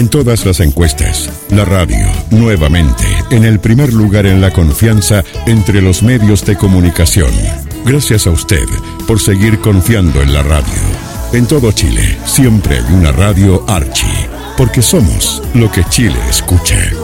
todas las encuestas, la radio, nuevamente, en el primer lugar en la confianza entre los medios de comunicación. Gracias a usted por seguir confiando en la radio. En todo Chile, siempre hay una radio Archi, porque somos lo que Chile escucha.